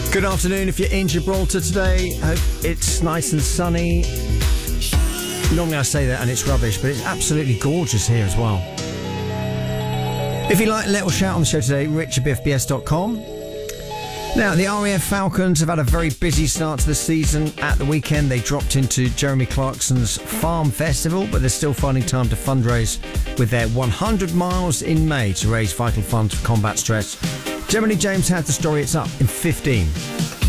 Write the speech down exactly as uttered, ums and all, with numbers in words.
Good afternoon if you're in Gibraltar today. Hope it's nice and sunny. Normally I say that and it's rubbish, but it's absolutely gorgeous here as well. If you like a little shout on the show today, rich at b f b s dot com. Now, the R A F Falcons have had a very busy start to the season. At the weekend, they dropped into Jeremy Clarkson's Farm Festival, but they're still finding time to fundraise with their one hundred miles in May to raise vital funds for combat stress. Gemini James had the story. It's up in fifteen.